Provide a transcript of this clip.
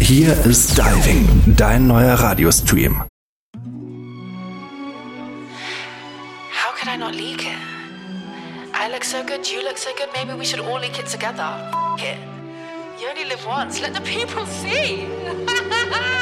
Hier ist Diving, dein neuer Radiostream. How could I not leak it? I look so good, you look so good, maybe we should all leak it together. F it. You only live once, let the people see.